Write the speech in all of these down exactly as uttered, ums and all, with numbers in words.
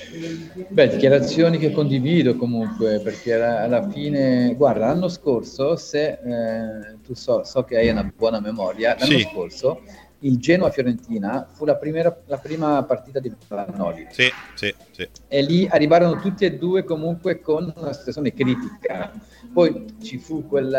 Beh, dichiarazioni che condivido comunque, perché alla, alla fine, guarda, l'anno scorso, se eh, tu so, so che hai una buona memoria, l'anno Sì, scorso il Genoa-Fiorentina fu la, primera, la prima partita di Vanoli sì, sì, sì. e lì arrivarono tutti e due comunque con una situazione critica. Poi ci fu quel,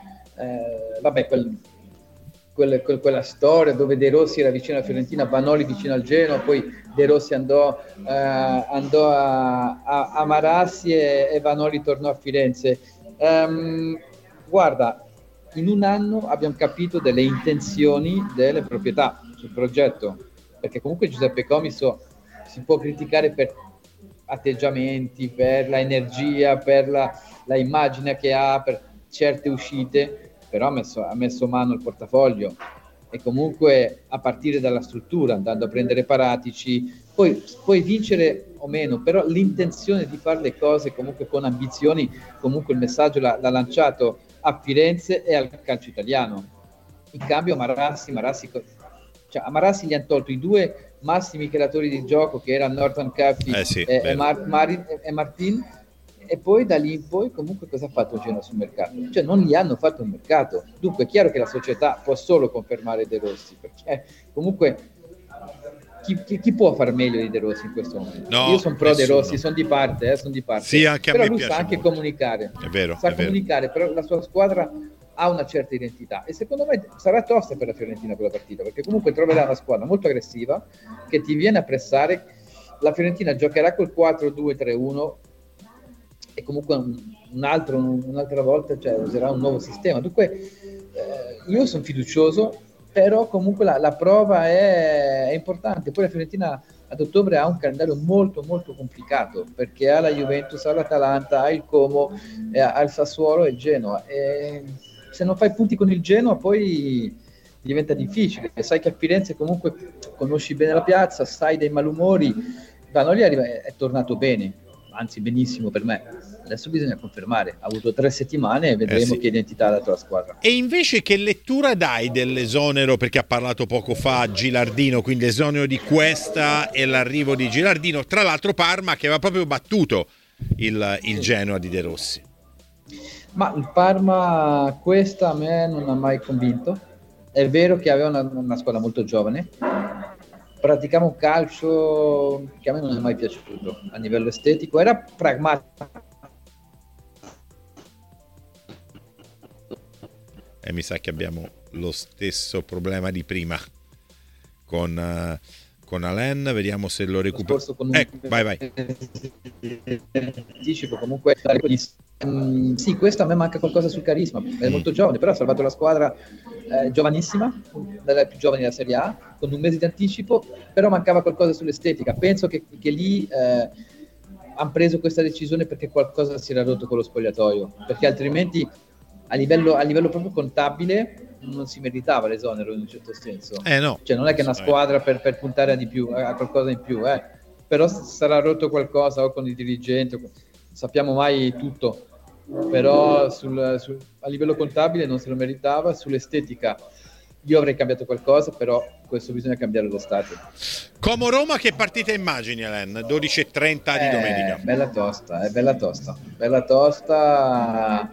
eh, vabbè, quel, quel, quel, quella storia dove De Rossi era vicino alla Fiorentina, Vanoli vicino al Genoa, poi De Rossi andò, eh, andò a, a, a Marassi e, e Vanoli tornò a Firenze. Um, guarda, in un anno abbiamo capito delle intenzioni delle proprietà sul progetto, perché comunque Giuseppe Comiso si può criticare per atteggiamenti, per la energia, per la, la immagine che ha, per certe uscite, però ha messo, ha messo mano al portafoglio e comunque a partire dalla struttura, andando a prendere Paratici, poi puoi vincere o meno, però l'intenzione di fare le cose comunque con ambizioni, comunque il messaggio l'ha, l'ha lanciato a Firenze e al calcio italiano. In cambio Marassi, Marassi cioè, a Marassi gli hanno tolto i due massimi creatori di gioco che erano Norton Caffey Eh sì, e, e, vero. Mar- Marin, e, e Martin, e poi da lì in poi comunque cosa ha fatto Genoa sul mercato? Cioè non gli hanno fatto un mercato. Dunque è chiaro che la società può solo confermare De Rossi, perché comunque chi, chi, chi può far meglio di De Rossi in questo momento? Io No, sono pro De Rossi, nessuno. sono di parte, eh, sono di Sì, parte, anche a però me lui sa piace anche molto. comunicare, È vero, sa è vero. comunicare, però la sua squadra ha una certa identità e secondo me sarà tosta per la Fiorentina quella partita, perché comunque troverà una squadra molto aggressiva che ti viene a pressare. La Fiorentina giocherà col quattro due tre uno e comunque un, un altro, un'altra volta cioè, userà un nuovo sistema. Dunque eh, io sono fiducioso, però comunque la, la prova è, è importante. Poi la Fiorentina ad ottobre ha un calendario molto molto complicato, perché ha la Juventus, ha l'Atalanta, ha il Como, eh, ha il Sassuolo e il Genoa. E se non fai punti con il Genoa poi diventa difficile. Sai che a Firenze comunque conosci bene la piazza, sai dei malumori. Vanoli è, è tornato bene, anzi benissimo per me. Adesso bisogna confermare. Ha avuto tre settimane e Eh vedremo sì. che identità ha dato la squadra. E invece che lettura dai dell'esonero, perché ha parlato poco fa Gilardino, quindi l'esonero di Cuesta e l'arrivo di Gilardino, tra l'altro Parma che aveva proprio battuto il, il Genoa di De Rossi. Ma il Parma questa a me non ha mai convinto. È vero che aveva una, una squadra molto giovane, praticava un calcio che a me non è mai piaciuto a livello estetico, era pragmatico. E mi sa che abbiamo lo stesso problema di prima con, uh, con Alain, vediamo se lo recupero. Ecco, vai vai. Anticipo comunque mm, sì, questo a me manca qualcosa sul carisma, è molto giovane, però ha salvato la squadra eh, giovanissima, dalla più giovane della Serie A, con un mese di anticipo, però mancava qualcosa sull'estetica. Penso che, che lì eh, hanno preso questa decisione perché qualcosa si era rotto con lo spogliatoio, perché altrimenti a livello, a livello proprio contabile non si meritava l'esonero in un certo senso. Eh no. Cioè non è che è una squadra per, per puntare a di più, a qualcosa in più, eh. Però sarà rotto qualcosa o con i dirigenti, non sappiamo mai tutto, però sul, sul, a livello contabile non se lo meritava. Sull'estetica io avrei cambiato qualcosa, però questo bisogna cambiare l'estate. Como Roma, che partita immagini, Alain? dodici e trenta di domenica. È bella tosta, è bella tosta, bella tosta.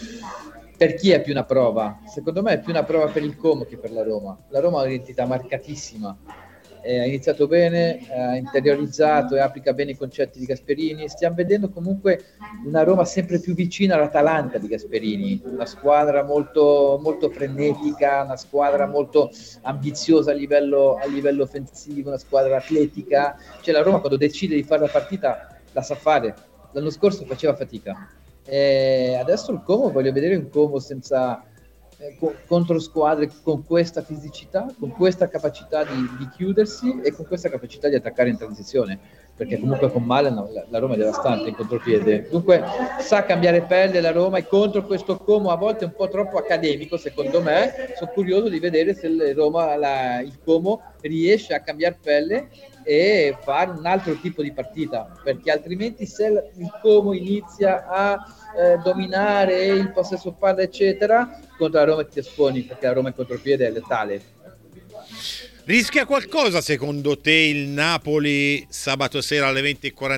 Per chi è più una prova? Secondo me è più una prova per il Como che per la Roma. La Roma ha un'identità marcatissima, eh, ha iniziato bene, ha interiorizzato e applica bene i concetti di Gasperini. Stiamo vedendo comunque una Roma sempre più vicina all'Atalanta di Gasperini, una squadra molto, molto frenetica, una squadra molto ambiziosa a livello, a livello offensivo, una squadra atletica. Cioè la Roma quando decide di fare la partita la sa fare. L'anno scorso faceva fatica. E adesso il Como, voglio vedere un Como senza eh, co- contro squadre con questa fisicità, con questa capacità di, di chiudersi e con questa capacità di attaccare in transizione, perché comunque con Malen la, la Roma è devastante in contropiede. Dunque sa cambiare pelle la Roma, e contro questo Como a volte un po' troppo accademico secondo me. Sono curioso di vedere se il Roma, la, il Como riesce a cambiare pelle e fare un altro tipo di partita, perché altrimenti se il Como inizia a eh, dominare il possesso palla eccetera, contro la Roma ti esponi, perché la Roma in contropiede è letale. Rischia qualcosa secondo te il Napoli sabato sera alle venti e quaranta?